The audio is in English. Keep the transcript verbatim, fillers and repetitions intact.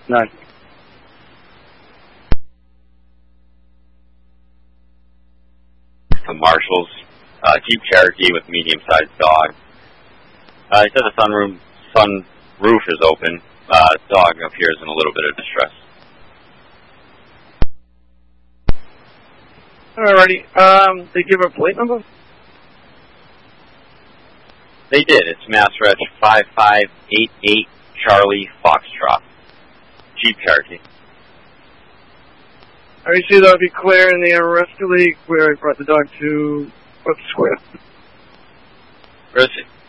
None. Some Marshalls. Uh, Jeep Cherokee with medium-sized dog. Uh, he said the sunroom, sun roof is open. Uh, dog appears in a little bit of distress. Alrighty. Um, they give a plate number? They did. It's Mass Reg five five eight eight Charlie Foxtrot. Jeep Cherokee. Alright, see, that'll be clear in the arrest league where I brought the dog to Webster Square. Where is he?